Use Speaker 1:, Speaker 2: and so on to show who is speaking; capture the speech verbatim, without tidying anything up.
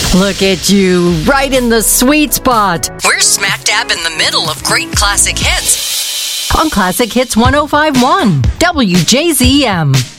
Speaker 1: Look at you, right in the sweet spot.
Speaker 2: We're smack dab in the middle of great classic hits
Speaker 1: on Classic Hits one oh five point one W J Z M.